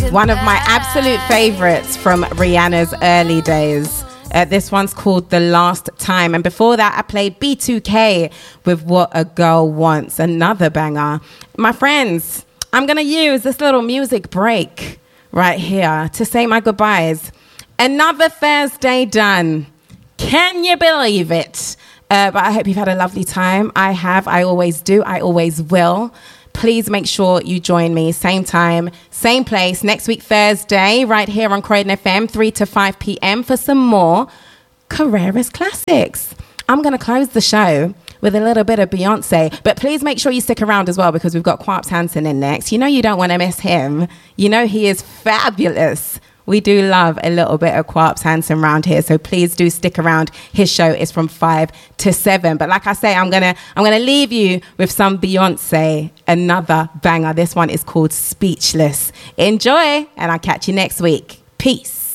One of my absolute favorites from Rihanna's early days. This one's called The Last Time. And before that, I played B2K with What a Girl Wants, another banger. My friends, I'm going to use this little music break right here to say my goodbyes. Another Thursday done. Can you believe it? But I hope you've had a lovely time. I have. I always do. I always will. Please make sure you join me. Same time, same place, next week, Thursday, right here on Croydon FM, 3 to 5 p.m. for some more Carreras Classics. I'm going to close the show with a little bit of Beyonce, but please make sure you stick around as well because we've got Quartz Hansen in next. You know you don't want to miss him. You know he is fabulous. We do love a little bit of Quartz Hansen around here, so please do stick around. His show is from 5 to 7. But like I say, I'm gonna leave you with some Beyonce, another banger. This one is called Speechless. Enjoy, and I'll catch you next week. Peace.